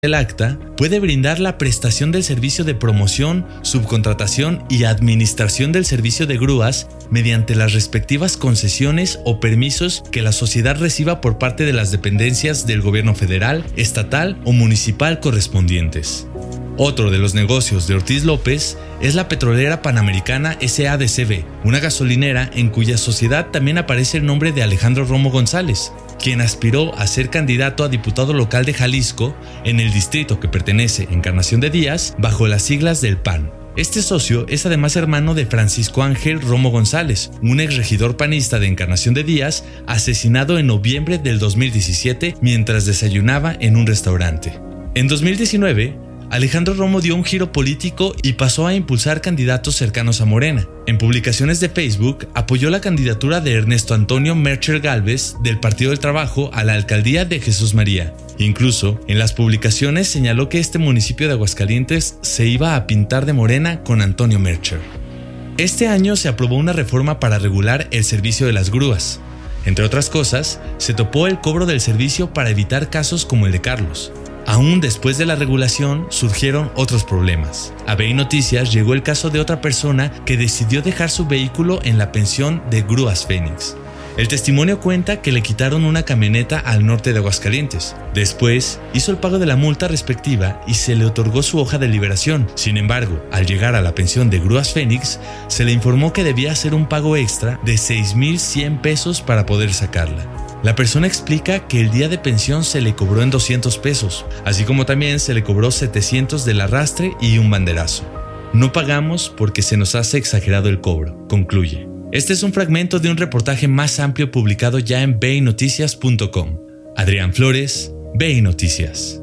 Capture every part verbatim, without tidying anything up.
del acta, puede brindar la prestación del servicio de promoción, subcontratación y administración del servicio de grúas mediante las respectivas concesiones o permisos que la sociedad reciba por parte de las dependencias del gobierno federal, estatal o municipal correspondientes. Otro de los negocios de Ortiz López es la petrolera Panamericana S A D C B, una gasolinera en cuya sociedad también aparece el nombre de Alejandro Romo González, quien aspiró a ser candidato a diputado local de Jalisco en el distrito que pertenece a Encarnación de Díaz bajo las siglas del P A N. Este socio es además hermano de Francisco Ángel Romo González, un exregidor panista de Encarnación de Díaz, asesinado en noviembre del dos mil diecisiete mientras desayunaba en un restaurante. En dos mil diecinueve, Alejandro Romo dio un giro político y pasó a impulsar candidatos cercanos a Morena. En publicaciones de Facebook, apoyó la candidatura de Ernesto Antonio Mercher Gálvez del Partido del Trabajo a la alcaldía de Jesús María. Incluso, en las publicaciones señaló que este municipio de Aguascalientes se iba a pintar de morena con Antonio Mercher. Este año se aprobó una reforma para regular el servicio de las grúas. Entre otras cosas, se topó el cobro del servicio para evitar casos como el de Carlos. Aún después de la regulación, surgieron otros problemas. A B I Noticias llegó el caso de otra persona que decidió dejar su vehículo en la pensión de Grúas Fénix. El testimonio cuenta que le quitaron una camioneta al norte de Aguascalientes. Después, hizo el pago de la multa respectiva y se le otorgó su hoja de liberación. Sin embargo, al llegar a la pensión de Grúas Fénix, se le informó que debía hacer un pago extra de seis mil cien pesos para poder sacarla. La persona explica que el día de pensión se le cobró en doscientos pesos, así como también se le cobró setecientos del arrastre y un banderazo. No pagamos porque se nos hace exagerado el cobro, concluye. Este es un fragmento de un reportaje más amplio publicado ya en b i noticias punto com. Adrián Flores, B I Noticias.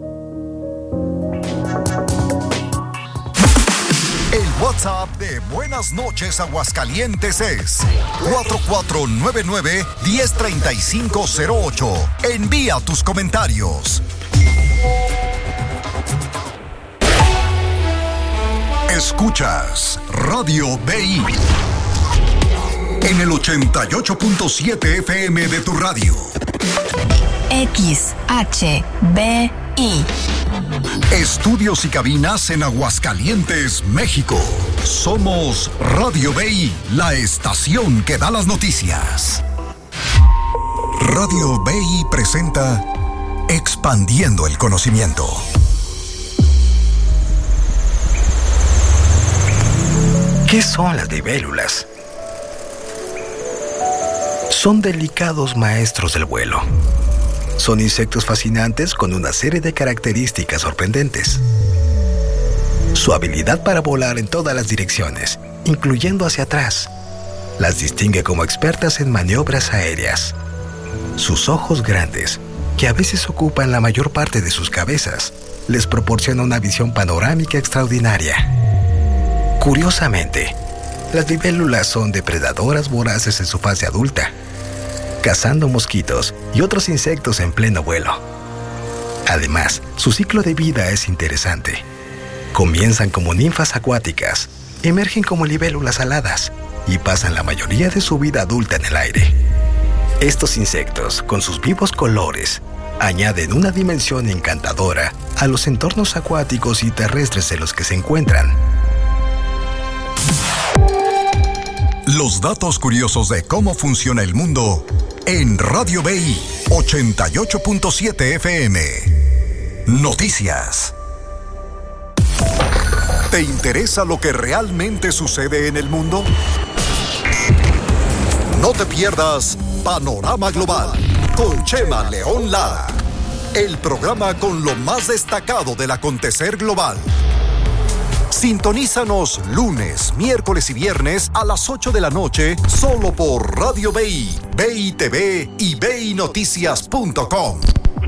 WhatsApp de Buenas Noches Aguascalientes es cuatro cuatro nueve nueve, uno cero tres cinco cero ocho. Envía tus comentarios. Escuchas Radio B I en el ochenta y ocho punto siete F M de tu radio. X H B I. Estudios y cabinas en Aguascalientes, México. Somos Radio B I, la estación que da las noticias. Radio B I presenta Expandiendo el Conocimiento. ¿Qué son las libélulas? Son delicados maestros del vuelo. Son insectos fascinantes con una serie de características sorprendentes. Su habilidad para volar en todas las direcciones, incluyendo hacia atrás, las distingue como expertas en maniobras aéreas. Sus ojos grandes, que a veces ocupan la mayor parte de sus cabezas, les proporciona una visión panorámica extraordinaria. Curiosamente, las libélulas son depredadoras voraces en su fase adulta, cazando mosquitos y otros insectos en pleno vuelo. Además, su ciclo de vida es interesante. Comienzan como ninfas acuáticas, emergen como libélulas aladas y pasan la mayoría de su vida adulta en el aire. Estos insectos, con sus vivos colores, añaden una dimensión encantadora a los entornos acuáticos y terrestres en los que se encuentran. Los datos curiosos de cómo funciona el mundo en Radio B I ochenta y ocho punto siete F M. Noticias. ¿Te interesa lo que realmente sucede en el mundo? No te pierdas Panorama Global con Chema León Lara, el programa con lo más destacado del acontecer global. Sintonízanos lunes, miércoles y viernes a las ocho de la noche solo por Radio B I, B I T V y b i noticias punto com.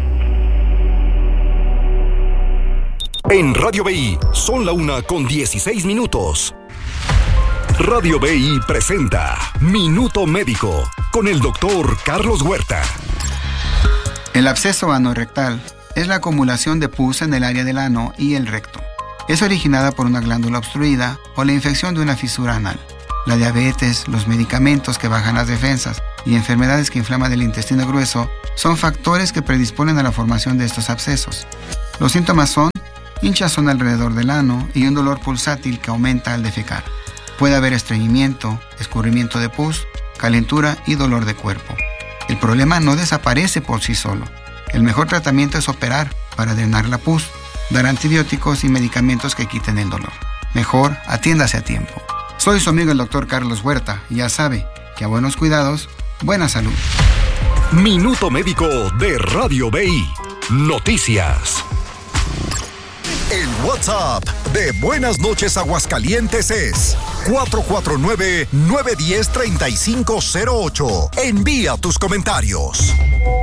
En Radio B I son la una con dieciséis minutos. Radio B I presenta Minuto Médico con el doctor Carlos Huerta. El absceso anorrectal es la acumulación de pus en el área del ano y el recto. Es originada por una glándula obstruida o la infección de una fisura anal. La diabetes, los medicamentos que bajan las defensas y enfermedades que inflaman el intestino grueso son factores que predisponen a la formación de estos abscesos. Los síntomas son hinchazón alrededor del ano y un dolor pulsátil que aumenta al defecar. Puede haber estreñimiento, escurrimiento de pus, calentura y dolor de cuerpo. El problema no desaparece por sí solo. El mejor tratamiento es operar para drenar la pus, dar antibióticos y medicamentos que quiten el dolor. Mejor, atiéndase a tiempo. Soy su amigo el doctor Carlos Huerta y ya sabe que a buenos cuidados, buena salud. Minuto Médico de Radio B I. Noticias. El WhatsApp de Buenas Noches Aguascalientes es cuatro cuatro nueve, nueve uno cero, tres cinco cero ocho. Envía tus comentarios.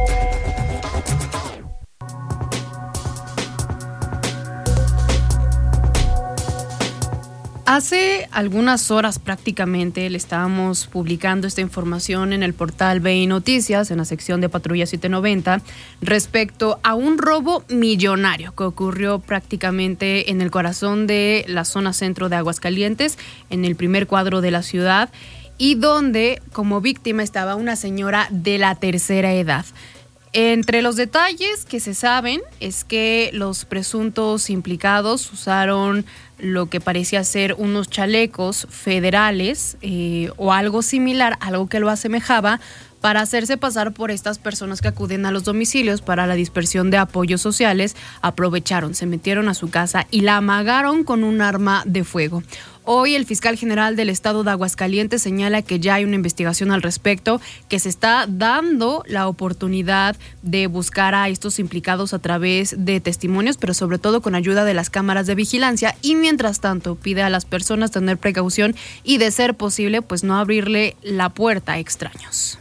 Hace algunas horas prácticamente le estábamos publicando esta información en el portal B I Noticias, en la sección de Patrulla setecientos noventa, respecto a un robo millonario que ocurrió prácticamente en el corazón de la zona centro de Aguascalientes, en el primer cuadro de la ciudad, y donde como víctima estaba una señora de la tercera edad. Entre los detalles que se saben es que los presuntos implicados usaron lo que parecía ser unos chalecos federales eh, o algo similar, algo que lo asemejaba, para hacerse pasar por estas personas que acuden a los domicilios para la dispersión de apoyos sociales. Aprovecharon, se metieron a su casa y la amagaron con un arma de fuego. Hoy el fiscal general del estado de Aguascalientes señala que ya hay una investigación al respecto, que se está dando la oportunidad de buscar a estos implicados a través de testimonios, pero sobre todo con ayuda de las cámaras de vigilancia, y mientras tanto pide a las personas tener precaución y, de ser posible, pues no abrirle la puerta a extraños.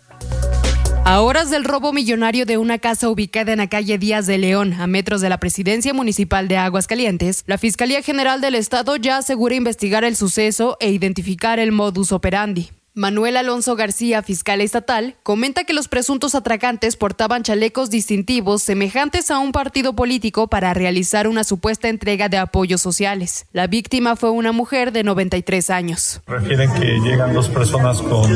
A horas del robo millonario de una casa ubicada en la calle Díaz de León, a metros de la Presidencia Municipal de Aguascalientes, la Fiscalía General del Estado ya asegura investigar el suceso e identificar el modus operandi. Manuel Alonso García, fiscal estatal, comenta que los presuntos atracantes portaban chalecos distintivos semejantes a un partido político para realizar una supuesta entrega de apoyos sociales. La víctima fue una mujer de noventa y tres años. Refieren que llegan dos personas con,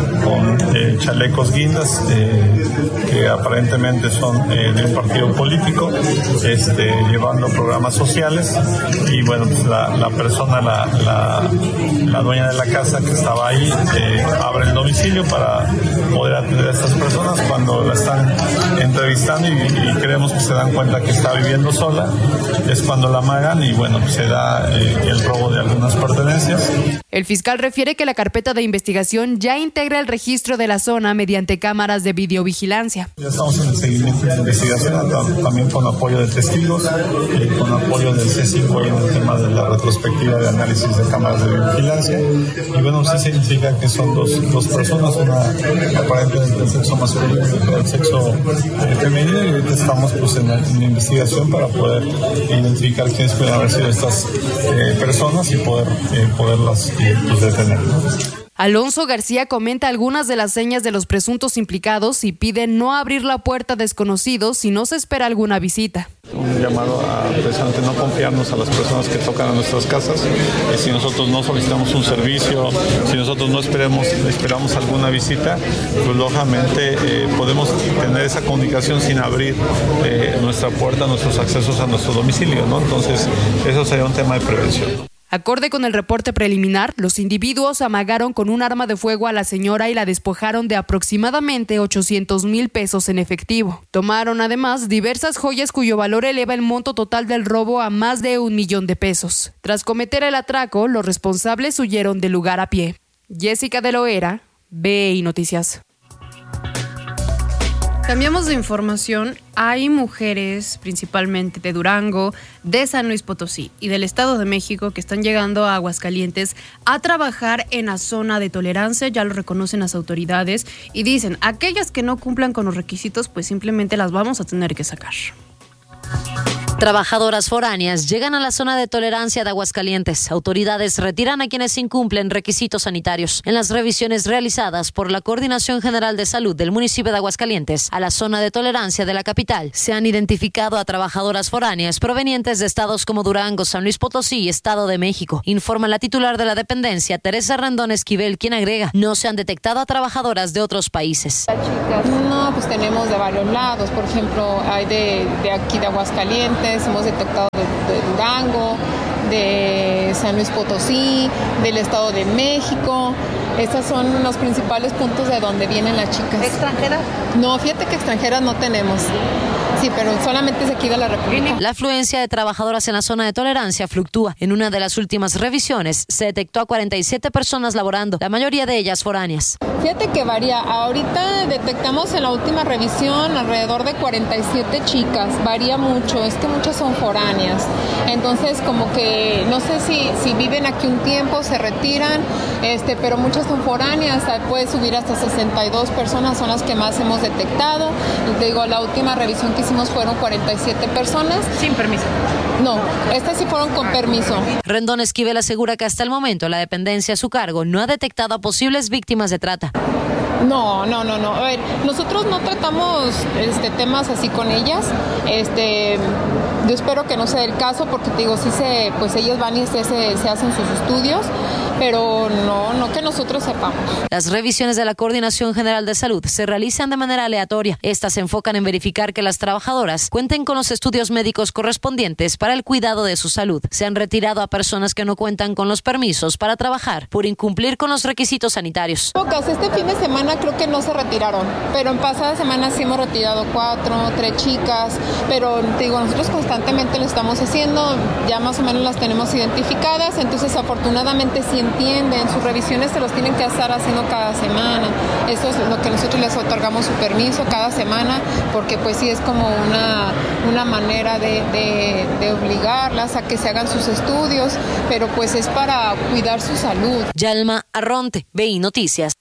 con eh, chalecos guindas, eh, que aparentemente son eh, de un partido político, este, llevando programas sociales, y bueno, pues la, la persona, la, la, la dueña de la casa que estaba ahí, eh, abre el domicilio para poder atender a estas personas. Cuando la están entrevistando y, y creemos que se dan cuenta que está viviendo sola, es cuando la amagan y bueno, pues se da eh, el robo de algunas pertenencias. El fiscal refiere que la carpeta de investigación ya integra el registro de la zona mediante cámaras de videovigilancia. Ya estamos en el seguimiento de la investigación, también con apoyo de testigos, eh, con apoyo del C cinco y en el tema de la retrospectiva de análisis de cámaras de videovigilancia. Y bueno, sí significa que son dos, dos personas, una aparentemente del sexo masculino y otra del sexo eh, femenino, y ahorita estamos pues en la, en la investigación para poder identificar quiénes pueden haber sido estas eh, personas y poder eh, poderlas eh, pues detener, ¿no? Alonso García comenta algunas de las señas de los presuntos implicados y pide no abrir la puerta a desconocidos si no se espera alguna visita. Un llamado a precisamente no confiarnos a las personas que tocan a nuestras casas. Eh, si nosotros no solicitamos un servicio, si nosotros no esperemos, esperamos alguna visita, pues lógicamente eh, podemos tener esa comunicación sin abrir eh, nuestra puerta, nuestros accesos a nuestro domicilio, ¿no? Entonces, eso sería un tema de prevención. Acorde con el reporte preliminar, los individuos amagaron con un arma de fuego a la señora y la despojaron de aproximadamente ochocientos mil pesos en efectivo. Tomaron además diversas joyas cuyo valor eleva el monto total del robo a más de un millón de pesos. Tras cometer el atraco, los responsables huyeron del lugar a pie. Jessica de Loera, B I Noticias. Cambiamos de información. Hay mujeres, principalmente de Durango, de San Luis Potosí y del Estado de México, que están llegando a Aguascalientes a trabajar en la zona de tolerancia. Ya lo reconocen las autoridades y dicen, aquellas que no cumplan con los requisitos, pues simplemente las vamos a tener que sacar. Trabajadoras foráneas llegan a la zona de tolerancia de Aguascalientes. Autoridades retiran a quienes incumplen requisitos sanitarios. En las revisiones realizadas por la Coordinación General de Salud del municipio de Aguascalientes a la zona de tolerancia de la capital, se han identificado a trabajadoras foráneas provenientes de estados como Durango, San Luis Potosí y Estado de México. Informa la titular de la dependencia, Teresa Rendón Esquivel, quien agrega, no se han detectado a trabajadoras de otros países. No, pues tenemos de varios lados. Por ejemplo, hay de, de aquí de Aguascalientes, revisiones, hemos detectado de, de Durango, de San Luis Potosí, del Estado de México. Estos son los principales puntos de donde vienen las chicas. ¿Extranjeras? No, fíjate que extranjeras no tenemos. Sí, pero solamente es aquí de la República. La afluencia de trabajadoras en la zona de tolerancia fluctúa. En una de las últimas revisiones se detectó a cuarenta y siete personas laborando, la mayoría de ellas foráneas. Fíjate que varía. Ahorita detectamos en la última revisión alrededor de cuarenta y siete chicas. Varía mucho, es que muchas son foráneas. Entonces, como que no sé si, si viven aquí un tiempo, se retiran, este, pero muchas son foráneas. Puede subir hasta sesenta y dos personas, son las que más hemos detectado. Y te digo, la última revisión que hicimos fueron cuarenta y siete personas. ¿Sin permiso? No, estas sí fueron con permiso. Rendón Esquivel asegura que hasta el momento la dependencia a su cargo no ha detectado a posibles víctimas de trata. No, no, no, no. A ver, nosotros no tratamos este, temas así con ellas. Este, yo espero que no sea el caso porque te digo, sí se, pues ellos van y se, se, se hacen sus estudios, pero no, no que nosotros sepamos. Las revisiones de la Coordinación General de Salud se realizan de manera aleatoria. Estas se enfocan en verificar que las trabajadoras cuenten con los estudios médicos correspondientes para el cuidado de su salud. Se han retirado a personas que no cuentan con los permisos para trabajar por incumplir con los requisitos sanitarios. Pocas, este fin de semana creo que no se retiraron, pero en pasadas semanas sí hemos retirado cuatro, tres chicas, pero te digo, nosotros constantemente lo estamos haciendo, ya más o menos las tenemos identificadas, entonces afortunadamente sí entienden, sus revisiones se los tienen que estar haciendo cada semana, eso es lo que nosotros les otorgamos su permiso cada semana, porque pues sí es como una, una manera de, de, de obligarlas a que se hagan sus estudios, pero pues es para cuidar su salud. Yalma Arronte, B I Noticias.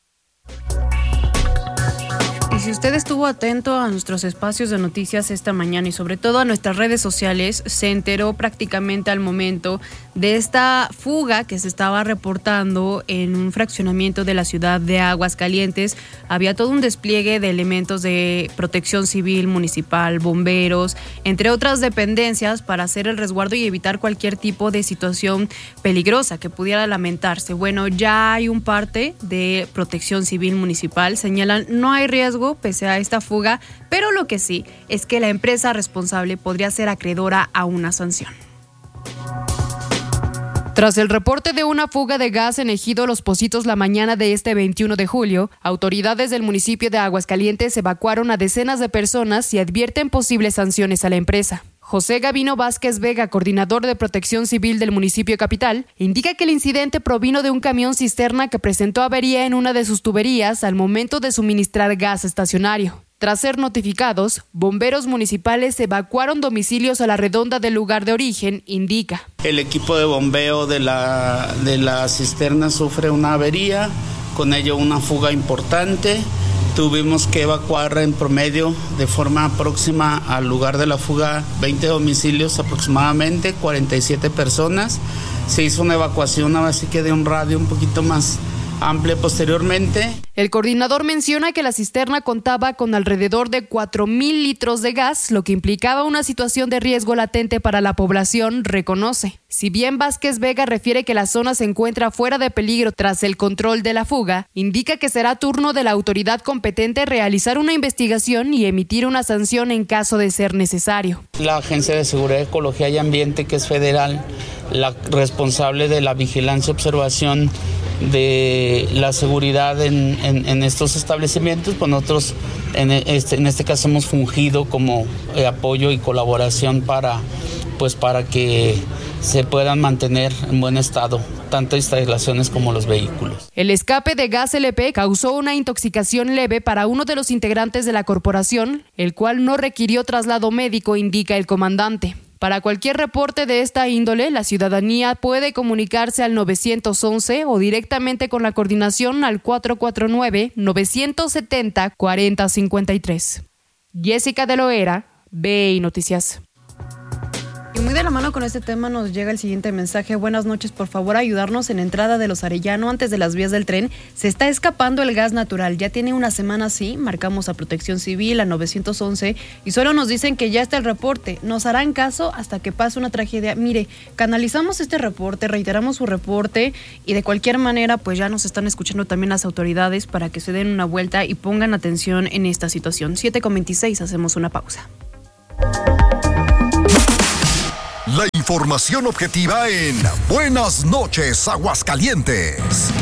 Y si usted estuvo atento a nuestros espacios de noticias esta mañana y sobre todo a nuestras redes sociales, se enteró prácticamente al momento de esta fuga que se estaba reportando en un fraccionamiento de la ciudad de Aguascalientes. Había todo un despliegue de elementos de protección civil, municipal, bomberos, entre otras dependencias para hacer el resguardo y evitar cualquier tipo de situación peligrosa que pudiera lamentarse. Bueno, ya hay un parte de protección civil municipal, señalan no hay riesgo pese a esta fuga, pero lo que sí es que la empresa responsable podría ser acreedora a una sanción. Tras el reporte de una fuga de gas en Ejido Los Pocitos la mañana de este veintiuno de julio, autoridades del municipio de Aguascalientes evacuaron a decenas de personas y advierten posibles sanciones a la empresa. José Gavino Vázquez Vega, coordinador de Protección Civil del municipio capital, indica que el incidente provino de un camión cisterna que presentó avería en una de sus tuberías al momento de suministrar gas estacionario. Tras ser notificados, bomberos municipales evacuaron domicilios a la redonda del lugar de origen, indica. El equipo de bombeo de la, de la cisterna sufre una avería, con ello una fuga importante. Tuvimos que evacuar en promedio de forma próxima al lugar de la fuga veinte domicilios aproximadamente, cuarenta y siete personas. Se hizo una evacuación así que de un radio un poquito más amplia posteriormente. El coordinador menciona que la cisterna contaba con alrededor de cuatro mil litros de gas, lo que implicaba una situación de riesgo latente para la población, reconoce. Si bien Vázquez Vega refiere que la zona se encuentra fuera de peligro tras el control de la fuga, indica que será turno de la autoridad competente realizar una investigación y emitir una sanción en caso de ser necesario. La Agencia de Seguridad, Ecología y Ambiente, que es federal, la responsable de la vigilancia y observación de la seguridad en, en, en estos establecimientos, pues nosotros en este, en este caso hemos fungido como eh, apoyo y colaboración para, pues para que se puedan mantener en buen estado tanto instalaciones como los vehículos. El escape de gas L P causó una intoxicación leve para uno de los integrantes de la corporación, el cual no requirió traslado médico, indica el comandante. Para cualquier reporte de esta índole, la ciudadanía puede comunicarse al nueve once o directamente con la coordinación al cuatro cuatro nueve, nueve siete cero, cuatro cero cinco tres. Jessica de Loera, B I Noticias. Y muy de la mano con este tema nos llega el siguiente mensaje. Buenas noches, por favor ayudarnos en entrada de Los Arellano antes de las vías del tren. Se está escapando el gas natural, ya tiene una semana así, marcamos a Protección Civil, a nueve once y solo nos dicen que ya está el reporte. Nos harán caso hasta que pase una tragedia. Mire, canalizamos este reporte, reiteramos su reporte y de cualquier manera pues ya nos están escuchando también las autoridades para que se den una vuelta y pongan atención en esta situación. siete con veintiséis, hacemos una pausa. La información objetiva en Buenas noches, Aguascalientes.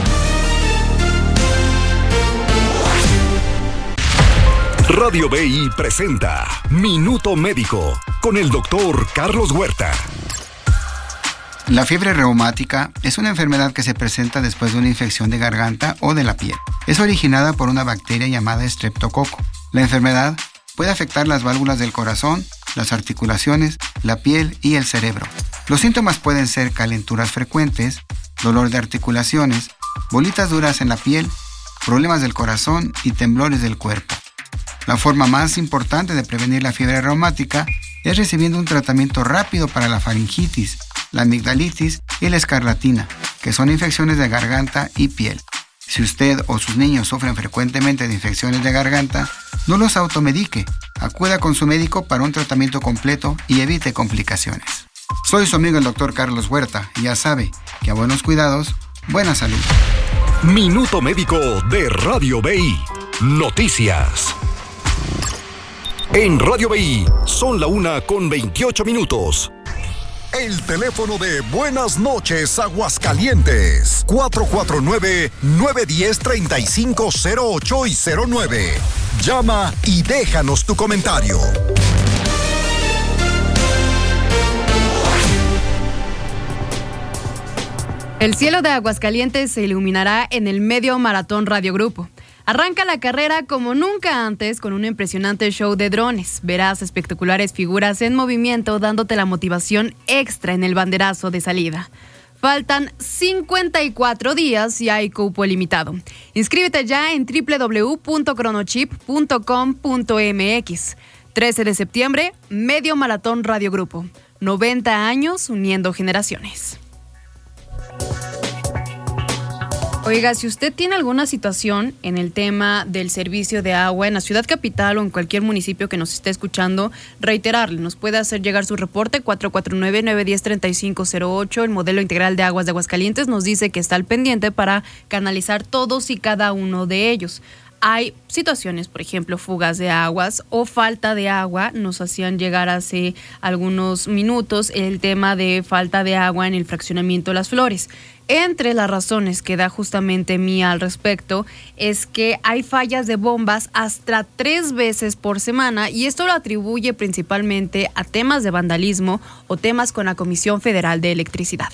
Radio B I presenta Minuto Médico con el doctor Carlos Huerta. La fiebre reumática es una enfermedad que se presenta después de una infección de garganta o de la piel. Es originada por una bacteria llamada estreptococo. La enfermedad puede afectar las válvulas del corazón, las articulaciones, la piel y el cerebro. Los síntomas pueden ser calenturas frecuentes, dolor de articulaciones, bolitas duras en la piel, problemas del corazón y temblores del cuerpo. La forma más importante de prevenir la fiebre reumática es recibiendo un tratamiento rápido para la faringitis, la amigdalitis y la escarlatina, que son infecciones de garganta y piel. Si usted o sus niños sufren frecuentemente de infecciones de garganta, no los automedique. Acuda con su médico para un tratamiento completo y evite complicaciones. Soy su amigo el doctor Carlos Huerta y ya sabe que a buenos cuidados, buena salud. Minuto Médico de Radio B I. Noticias. En Radio B I son la una con veintiocho minutos. El teléfono de Buenas noches, Aguascalientes. cuatro cuatro nueve, nueve uno cero, tres cinco cero ocho y cero nueve. Llama y déjanos tu comentario. El cielo de Aguascalientes se iluminará en el Medio Maratón Radio Grupo. Arranca la carrera como nunca antes con un impresionante show de drones. Verás espectaculares figuras en movimiento dándote la motivación extra en el banderazo de salida. Faltan cincuenta y cuatro días y hay cupo limitado. Inscríbete ya en doble u doble u doble u punto cronochip punto com punto m x. trece de septiembre, Medio Maratón Radio Grupo. noventa años uniendo generaciones. Oiga, si usted tiene alguna situación en el tema del servicio de agua en la ciudad capital o en cualquier municipio que nos esté escuchando, reiterarle, nos puede hacer llegar su reporte cuatro cuatro nueve, nueve uno cero, tres cinco cero ocho. El modelo integral de aguas de Aguascalientes nos dice que está al pendiente para canalizar todos y cada uno de ellos. Hay situaciones, por ejemplo, fugas de aguas o falta de agua. Nos hacían llegar hace algunos minutos el tema de falta de agua en el fraccionamiento Las Flores. Entre las razones que da justamente Mía al respecto es que hay fallas de bombas hasta tres veces por semana y esto lo atribuye principalmente a temas de vandalismo o temas con la Comisión Federal de Electricidad.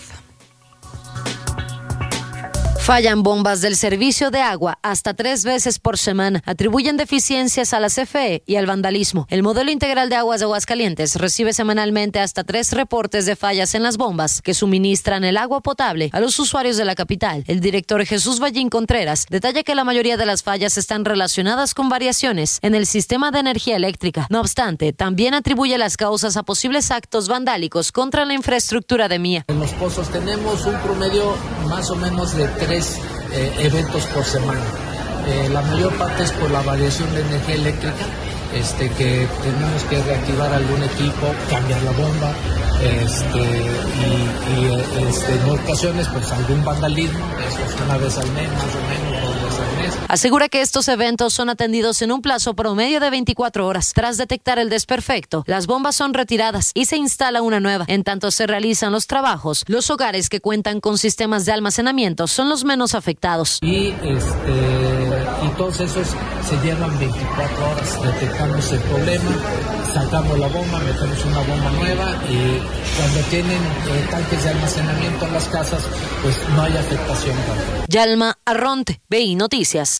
Fallan bombas del servicio de agua hasta tres veces por semana. Atribuyen deficiencias a la C F E y al vandalismo. El modelo integral de aguas de Aguascalientes recibe semanalmente hasta tres reportes de fallas en las bombas que suministran el agua potable a los usuarios de la capital. El director Jesús Vallín Contreras detalla que la mayoría de las fallas están relacionadas con variaciones en el sistema de energía eléctrica. No obstante, también atribuye las causas a posibles actos vandálicos contra la infraestructura de Mía. En los pozos tenemos un promedio más o menos de tres Eh, eventos por semana. Eh, la mayor parte es por la variación de energía eléctrica, este, que tenemos que reactivar algún equipo, cambiar la bomba, este, y, y este, en ocasiones pues algún vandalismo, eso es una vez al mes, más o menos, dos veces al mes. Asegura que estos eventos son atendidos en un plazo promedio de veinticuatro horas. Tras detectar el desperfecto, las bombas son retiradas y se instala una nueva. En tanto se realizan los trabajos, los hogares que cuentan con sistemas de almacenamiento son los menos afectados. Y, este, y todos esos se llevan veinticuatro horas, detectamos el problema, sacamos la bomba, metemos una bomba nueva y cuando tienen eh, tanques de almacenamiento en las casas, pues no hay afectación. Yalma Arronte, B I Noticias.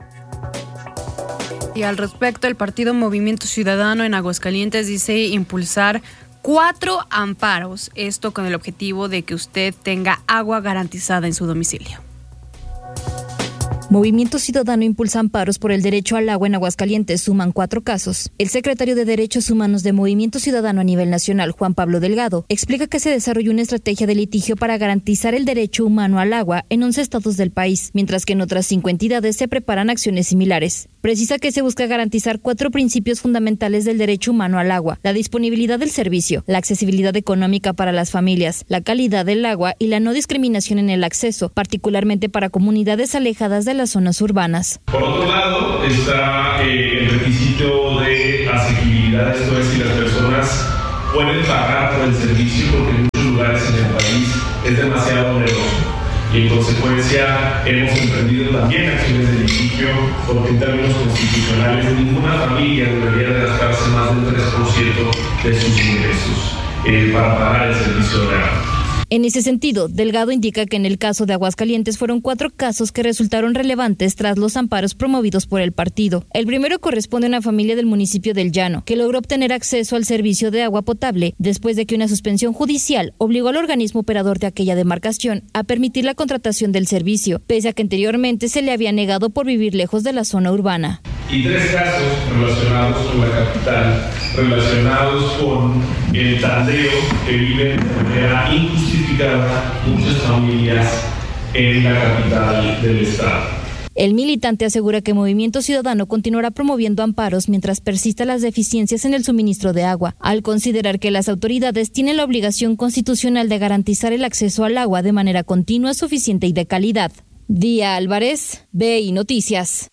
Y al respecto, el partido Movimiento Ciudadano en Aguascalientes dice impulsar cuatro amparos, esto con el objetivo de que usted tenga agua garantizada en su domicilio. Movimiento Ciudadano impulsa amparos por el derecho al agua en Aguascalientes. Suman cuatro casos. El secretario de Derechos Humanos de Movimiento Ciudadano a nivel nacional, Juan Pablo Delgado, explica que se desarrolló una estrategia de litigio para garantizar el derecho humano al agua en once estados del país, mientras que en otras cinco entidades se preparan acciones similares. Precisa que se busca garantizar cuatro principios fundamentales del derecho humano al agua: la disponibilidad del servicio, la accesibilidad económica para las familias, la calidad del agua y la no discriminación en el acceso, particularmente para comunidades alejadas de las zonas urbanas. Por otro lado, está eh, el requisito de asequibilidad, esto es, si las personas pueden pagar por el servicio porque en muchos lugares en el país es demasiado oneroso. Y en consecuencia hemos emprendido también acciones de litigio porque en términos constitucionales ninguna familia debería de gastarse más del tres por ciento de sus ingresos eh, para pagar el servicio de agua. En ese sentido, Delgado indica que en el caso de Aguascalientes fueron cuatro casos que resultaron relevantes tras los amparos promovidos por el partido. El primero corresponde a una familia del municipio del Llano, que logró obtener acceso al servicio de agua potable después de que una suspensión judicial obligó al organismo operador de aquella demarcación a permitir la contratación del servicio, pese a que anteriormente se le había negado por vivir lejos de la zona urbana. Y tres casos relacionados con la capital, relacionados con el tandeo que viven de manera injustificada muchas familias en la capital del estado. El militante asegura que Movimiento Ciudadano continuará promoviendo amparos mientras persistan las deficiencias en el suministro de agua, al considerar que las autoridades tienen la obligación constitucional de garantizar el acceso al agua de manera continua, suficiente y de calidad. Día Álvarez, B I Noticias.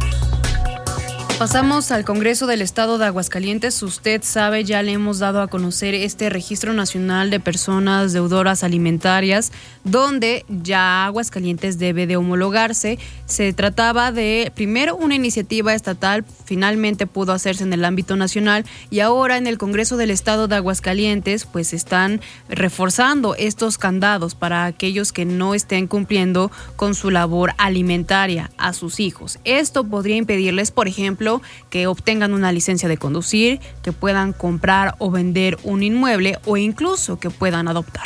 Pasamos al Congreso del Estado de Aguascalientes. Usted sabe, ya le hemos dado a conocer este Registro Nacional de Personas Deudoras Alimentarias, donde ya Aguascalientes debe de homologarse. Se trataba de, primero, una iniciativa estatal, finalmente pudo hacerse en el ámbito nacional, y ahora en el Congreso del Estado de Aguascalientes, pues están reforzando estos candados para aquellos que no estén cumpliendo con su labor alimentaria a sus hijos. Esto podría impedirles, por ejemplo, que obtengan una licencia de conducir, que puedan comprar o vender un inmueble o incluso que puedan adoptar.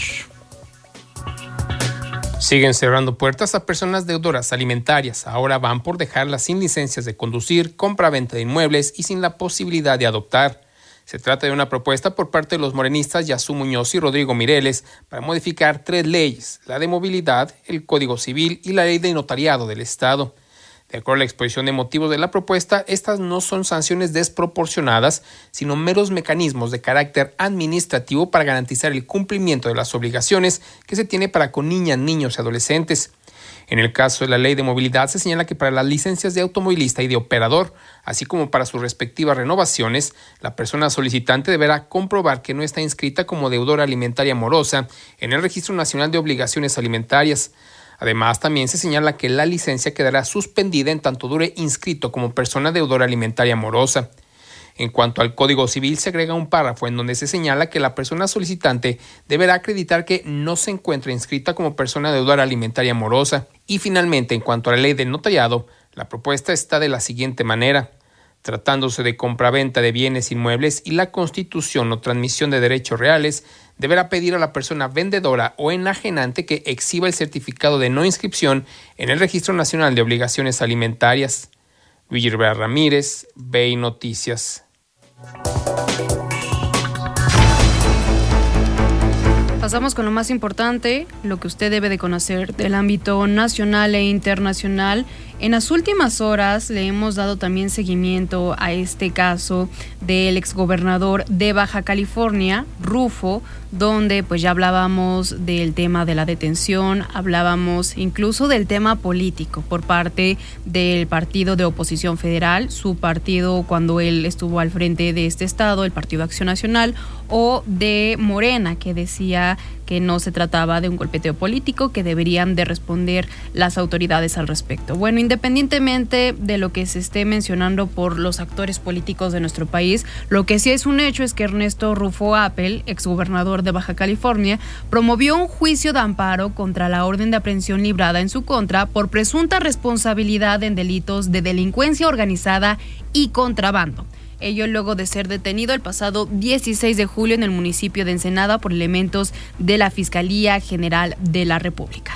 Siguen cerrando puertas a personas deudoras alimentarias. Ahora van por dejarlas sin licencias de conducir, compra-venta de inmuebles y sin la posibilidad de adoptar. Se trata de una propuesta por parte de los morenistas Yazú Muñoz y Rodrigo Mireles para modificar tres leyes: la de movilidad, el Código Civil y la ley de notariado del Estado. De acuerdo a la exposición de motivos de la propuesta, estas no son sanciones desproporcionadas, sino meros mecanismos de carácter administrativo para garantizar el cumplimiento de las obligaciones que se tiene para con niñas, niños y adolescentes. En el caso de la ley de movilidad se señala que para las licencias de automovilista y de operador, así como para sus respectivas renovaciones, la persona solicitante deberá comprobar que no está inscrita como deudora alimentaria morosa en el Registro Nacional de Obligaciones Alimentarias. Además, también se señala que la licencia quedará suspendida en tanto dure inscrito como persona deudora alimentaria morosa. En cuanto al Código Civil, se agrega un párrafo en donde se señala que la persona solicitante deberá acreditar que no se encuentra inscrita como persona deudora alimentaria morosa. Y finalmente, en cuanto a la ley del notariado, la propuesta está de la siguiente manera: tratándose de compraventa de bienes inmuebles y la constitución o transmisión de derechos reales, deberá pedir a la persona vendedora o enajenante que exhiba el certificado de no inscripción en el Registro Nacional de Obligaciones Alimentarias. Luis Rivera Ramírez, B I Noticias. Pasamos con lo más importante, lo que usted debe de conocer del ámbito nacional e internacional. En las últimas horas le hemos dado también seguimiento a este caso del exgobernador de Baja California, Rufo, donde pues ya hablábamos del tema de la detención, hablábamos incluso del tema político por parte del partido de oposición federal, su partido cuando él estuvo al frente de este estado, el Partido Acción Nacional, o de Morena, que decía que no se trataba de un golpeteo político, que deberían de responder las autoridades al respecto. Bueno, independientemente de lo que se esté mencionando por los actores políticos de nuestro país, lo que sí es un hecho es que Ernesto Rufo Appel, exgobernador de Baja California, promovió un juicio de amparo contra la orden de aprehensión librada en su contra por presunta responsabilidad en delitos de delincuencia organizada y contrabando. Ello luego de ser detenido el pasado dieciséis de julio en el municipio de Ensenada por elementos de la Fiscalía General de la República.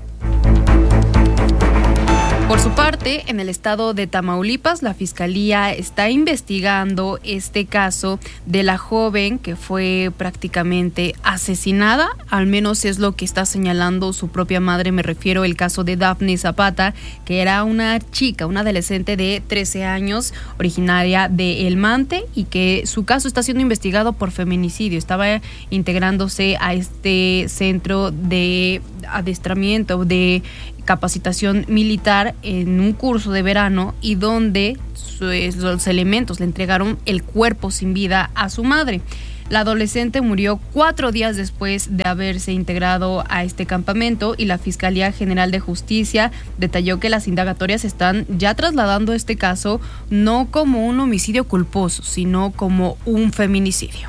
Por su parte, en el estado de Tamaulipas, la Fiscalía está investigando este caso de la joven que fue prácticamente asesinada, al menos es lo que está señalando su propia madre. Me refiero al caso de Dafne Zapata, que era una chica, una adolescente de trece años, originaria de El Mante, y que su caso está siendo investigado por feminicidio. Estaba integrándose a este centro de adestramiento, de capacitación militar en un curso de verano, y donde los elementos le entregaron el cuerpo sin vida a su madre. La adolescente murió cuatro días después de haberse integrado a este campamento y la Fiscalía General de Justicia detalló que las indagatorias están ya trasladando este caso no como un homicidio culposo, sino como un feminicidio.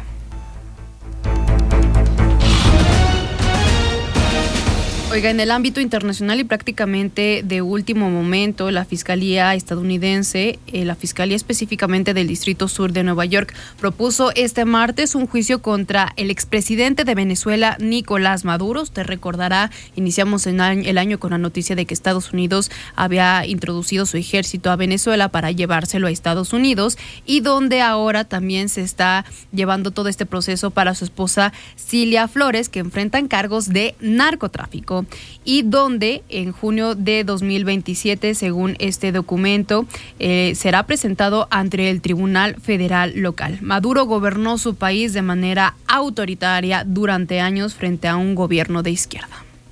Oiga, en el ámbito internacional y prácticamente de último momento, la Fiscalía estadounidense, eh, la Fiscalía específicamente del Distrito Sur de Nueva York, propuso este martes un juicio contra el expresidente de Venezuela, Nicolás Maduro. Usted recordará, iniciamos en el año con la noticia de que Estados Unidos había introducido su ejército a Venezuela para llevárselo a Estados Unidos y donde ahora también se está llevando todo este proceso para su esposa Cilia Flores, que enfrentan cargos de narcotráfico. Y donde en junio de dos mil veintisiete, según este documento, eh, será presentado ante el Tribunal Federal Local. Maduro gobernó su país de manera autoritaria durante años frente a un gobierno de izquierda.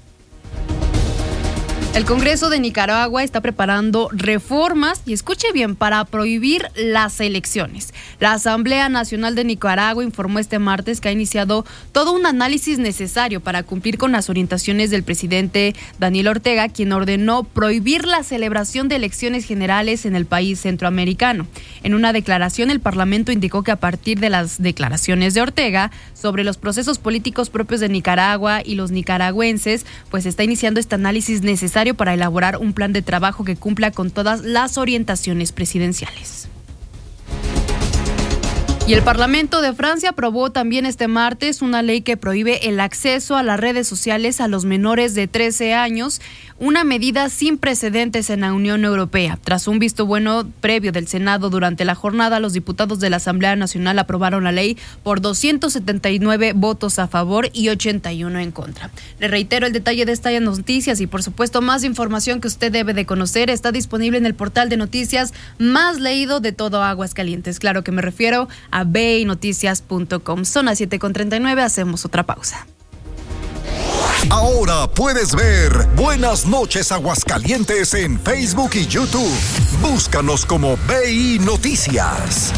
El Congreso de Nicaragua está preparando reformas, y escuche bien, para prohibir las elecciones. La Asamblea Nacional de Nicaragua informó este martes que ha iniciado todo un análisis necesario para cumplir con las orientaciones del presidente Daniel Ortega, quien ordenó prohibir la celebración de elecciones generales en el país centroamericano. En una declaración, el Parlamento indicó que a partir de las declaraciones de Ortega sobre los procesos políticos propios de Nicaragua y los nicaragüenses, pues está iniciando este análisis necesario para elaborar un plan de trabajo que cumpla con todas las orientaciones presidenciales. Y el Parlamento de Francia aprobó también este martes una ley que prohíbe el acceso a las redes sociales a los menores de trece años, una medida sin precedentes en la Unión Europea. Tras un visto bueno previo del Senado durante la jornada, los diputados de la Asamblea Nacional aprobaron la ley por doscientos setenta y nueve votos a favor y ochenta y uno en contra. Le reitero el detalle de estas noticias y por supuesto más información que usted debe de conocer está disponible en el portal de noticias más leído de todo Aguascalientes. Claro que me refiero a b i noticias punto com. Son las siete con treinta y nueve, hacemos otra pausa. Ahora puedes ver Buenas noches Aguascalientes en Facebook y YouTube. Búscanos como B I Noticias.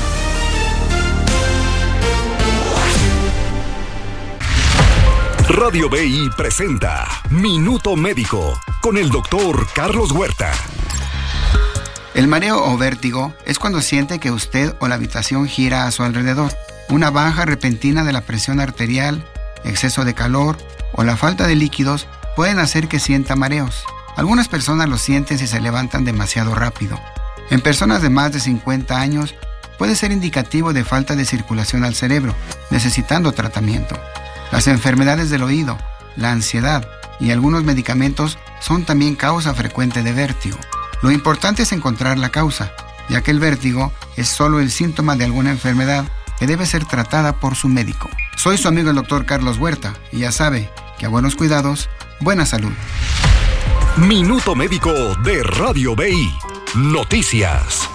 Radio B I presenta Minuto Médico con el doctor Carlos Huerta. El mareo o vértigo es cuando siente que usted o la habitación gira a su alrededor. Una baja repentina de la presión arterial, exceso de calor o la falta de líquidos pueden hacer que sienta mareos. Algunas personas lo sienten si se levantan demasiado rápido. En personas de más de cincuenta años puede ser indicativo de falta de circulación al cerebro, necesitando tratamiento. Las enfermedades del oído, la ansiedad y algunos medicamentos son también causa frecuente de vértigo. Lo importante es encontrar la causa, ya que el vértigo es solo el síntoma de alguna enfermedad que debe ser tratada por su médico. Soy su amigo el doctor Carlos Huerta y ya sabe que a buenos cuidados, buena salud. Minuto Médico de Radio B I. Noticias.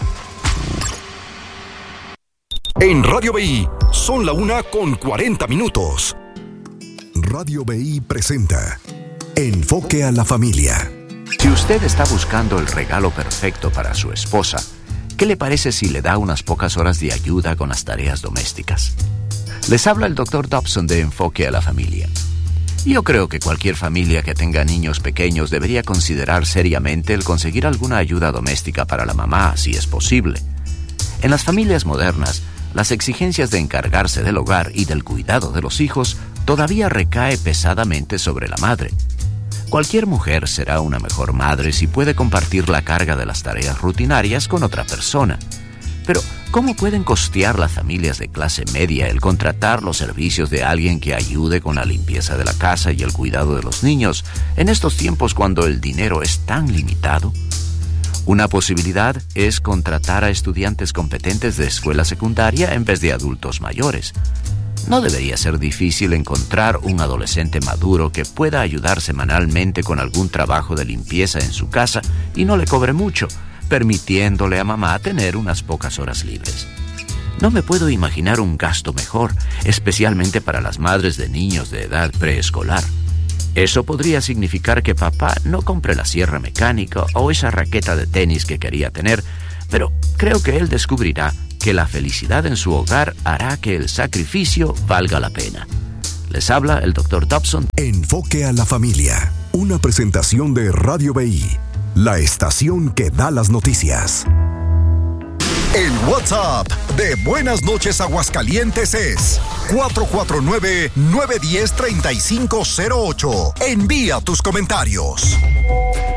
En Radio B I son la una con cuarenta minutos. Radio B I presenta Enfoque a la Familia. Si usted está buscando el regalo perfecto para su esposa, ¿qué le parece si le da unas pocas horas de ayuda con las tareas domésticas? Les habla el doctor Dobson de Enfoque a la Familia. Yo creo que cualquier familia que tenga niños pequeños debería considerar seriamente el conseguir alguna ayuda doméstica para la mamá, si es posible. En las familias modernas, las exigencias de encargarse del hogar y del cuidado de los hijos todavía recae pesadamente sobre la madre. Cualquier mujer será una mejor madre si puede compartir la carga de las tareas rutinarias con otra persona. Pero, ¿cómo pueden costear las familias de clase media el contratar los servicios de alguien que ayude con la limpieza de la casa y el cuidado de los niños en estos tiempos cuando el dinero es tan limitado? Una posibilidad es contratar a estudiantes competentes de escuela secundaria en vez de adultos mayores. No debería ser difícil encontrar un adolescente maduro que pueda ayudar semanalmente con algún trabajo de limpieza en su casa y no le cobre mucho, permitiéndole a mamá tener unas pocas horas libres. No me puedo imaginar un gasto mejor, especialmente para las madres de niños de edad preescolar. Eso podría significar que papá no compre la sierra mecánica o esa raqueta de tenis que quería tener, pero creo que él descubrirá que la felicidad en su hogar hará que el sacrificio valga la pena. Les habla el doctor Dobson. Enfoque a la familia. Una presentación de Radio B I, la estación que da las noticias. El WhatsApp de Buenas Noches Aguascalientes es cuatro cuatro nueve, nueve uno cero, tres cinco cero ocho. Envía tus comentarios.